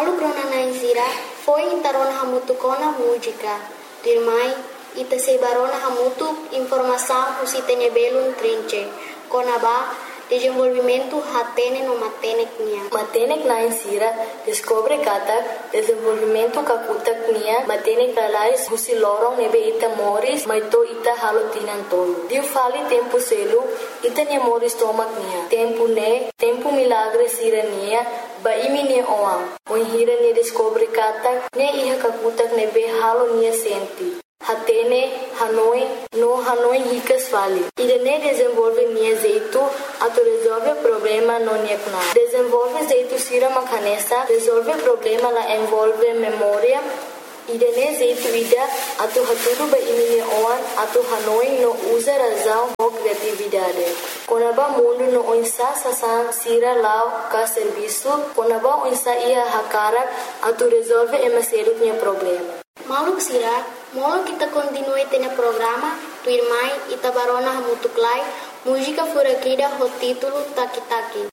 Malu krona naisira foi intarona hamutu kona música. Dirmai ita sebarona hamutu informação usitene belum trinche. Kona ba desenvolvimento hatene no matenek nia. Matenek naisira descobre kata desenvolvimento kakutak nia matenek lalais husi lorong nebe ita moris maito ita halotinan tolo. Diu fali tempo selu ita ne moris tomak nia. Tempo milagre sira nia ba imi ne oam. Oi hira ne descobre kata ne iha kakutak nebe halo nia senti. Hatene, Hanoi ricas vale. Irene desenvolve nia jeito, ato resolve problema no niekna. Desenvolve jeito sira makanesa, resolve problema la envolve memória. Irene jeito ida, ato haturu ba imine oan, ato Hanoi no usa razão ou criatividade. Konaba mundo no onsa sasan sira lao ka serviço, konaba onsa ia hakarak, ato resolve emaseru nia problema. Maluk sira, molo kita continue tene programa, tu irmai ita barona hamutuklai, música furakida ho título Taki Taki.